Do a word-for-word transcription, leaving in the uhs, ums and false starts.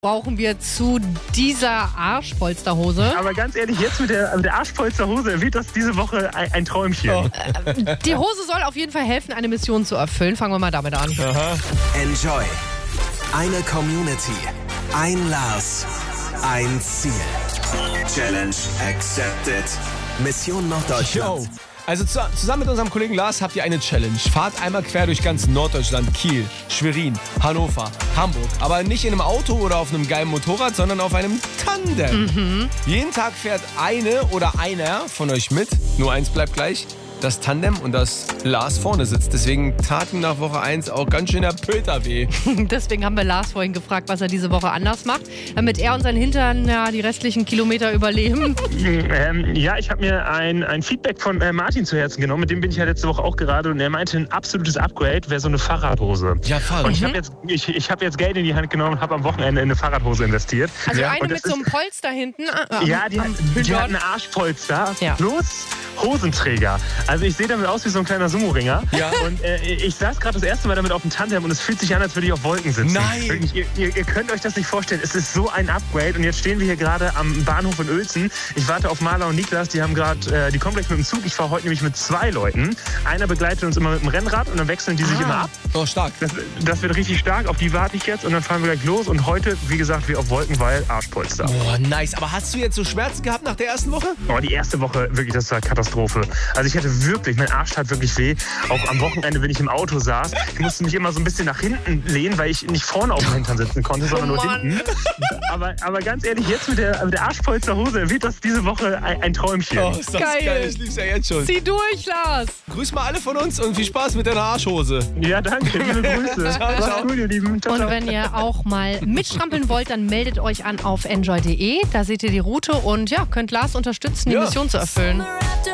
brauchen wir zu dieser Arschpolsterhose. Aber ganz ehrlich, jetzt mit der, mit der Arschpolsterhose wird das diese Woche ein, ein Träumchen. Oh. Die Hose soll auf jeden Fall helfen, eine Mission zu erfüllen. Fangen wir mal damit an. Aha. Enjoy. Eine Community. Ein Lars. Ein Ziel. Challenge accepted. Mission Norddeutschland. Yo. Also zu, zusammen mit unserem Kollegen Lars habt ihr eine Challenge. Fahrt einmal quer durch ganz Norddeutschland, Kiel, Schwerin, Hannover, Hamburg. Aber nicht in einem Auto oder auf einem geilen Motorrad, sondern auf einem Tandem. Mhm. Jeden Tag fährt eine oder einer von euch mit. Nur eins bleibt gleich. Das Tandem und das Lars vorne sitzt. Deswegen tat ihm nach Woche eins auch ganz schön der Pöter weh. Deswegen haben wir Lars vorhin gefragt, was er diese Woche anders macht, damit er und sein Hintern ja, die restlichen Kilometer überleben. Ähm, ja, ich habe mir ein, ein Feedback von äh, Martin zu Herzen genommen. Mit dem bin ich ja letzte Woche auch gerade. Und er meinte, ein absolutes Upgrade wäre so eine Fahrradhose. Ja, Fahrrad. Und ich Mhm. habe jetzt, ich, ich hab jetzt Geld in die Hand genommen und habe am Wochenende in eine Fahrradhose investiert. Also Ja. eine Und mit das so einem Polster hinten. Ah, Ja, die, haben, die hat einen Arschpolster Ja. plus Hosenträger. Also ich sehe damit aus wie so ein kleiner Sumo-Ringer. Ja. Und äh, ich saß gerade das erste Mal damit auf dem Tandem und es fühlt sich an, als würde ich auf Wolken sitzen. Nein. Wirklich, ihr, ihr, ihr könnt euch das nicht vorstellen. Es ist so ein Upgrade. Und jetzt stehen wir hier gerade am Bahnhof in Uelzen. Ich warte auf Marla und Niklas. Die haben gerade, äh, die kommen gleich mit dem Zug. Ich fahre heute nämlich mit zwei Leuten. Einer begleitet uns immer mit dem Rennrad und dann wechseln die sich Ah. immer ab. Oh, stark. Das, das wird richtig stark. Auf die warte ich jetzt und dann fahren wir gleich los. Und heute, wie gesagt, wie auf Wolken, weil Arschpolster. Oh, nice. Aber hast du jetzt so Schmerzen gehabt nach der ersten Woche? Oh, die erste Woche, wirklich, das war Katastrophe. Also ich hatte wirklich, mein Arsch tat wirklich weh. Auch am Wochenende, wenn ich im Auto saß. Ich musste mich immer so ein bisschen nach hinten lehnen, weil ich nicht vorne auf dem Hintern sitzen konnte, sondern Oh nur Mann. hinten. Aber, aber ganz ehrlich, jetzt mit der, mit der Arschpolsterhose wird das diese Woche ein, ein Träumchen. Oh, ist das geil. Geil. Ich lieb's ja jetzt schon. Zieh durch, Lars! Grüß mal alle von uns und viel Spaß mit deiner Arschhose. Ja, danke. Liebe Grüße. Ciao, Macht's ciao. gut, ihr Lieben. Ciao, Und ciao. wenn ihr auch mal mitstrampeln wollt, dann meldet euch an auf enjoy punkt de. Da seht ihr die Route und ja, könnt Lars unterstützen, die Ja. Mission zu erfüllen.